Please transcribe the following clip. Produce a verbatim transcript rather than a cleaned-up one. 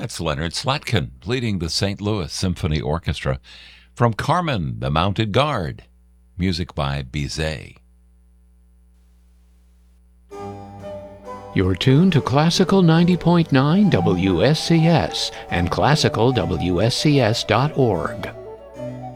That's Leonard Slatkin leading the Saint Louis Symphony Orchestra from Carmen, the Mounted Guard. Music by Bizet. You're tuned to Classical ninety point nine W S C S and classical W S C S dot org.